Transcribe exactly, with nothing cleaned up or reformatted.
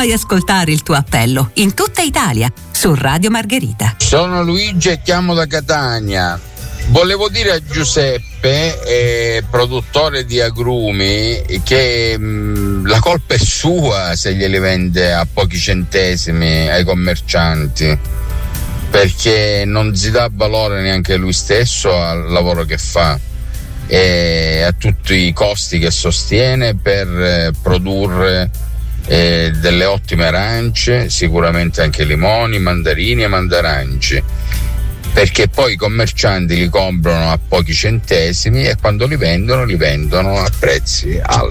Fai ascoltare il tuo appello in tutta Italia su Radio Margherita. Sono Luigi e chiamo da Catania. Volevo dire a Giuseppe, eh, produttore di agrumi, che mh, la colpa è sua se glieli vende a pochi centesimi ai commercianti, perché non si dà valore neanche lui stesso al lavoro che fa e a tutti i costi che sostiene per eh, produrre eh, delle ottime arance, sicuramente anche limoni, mandarini e mandaranci, perché poi i commercianti li comprano a pochi centesimi e quando li vendono li vendono a prezzi alti.